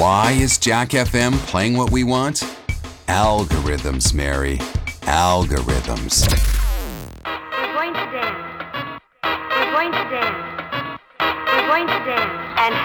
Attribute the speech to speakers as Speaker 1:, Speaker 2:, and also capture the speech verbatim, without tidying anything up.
Speaker 1: Why is Jack F M playing what we want? Algorithms, Mary. Algorithms.
Speaker 2: We're going to dance. We're going to dance. We're going to dance. And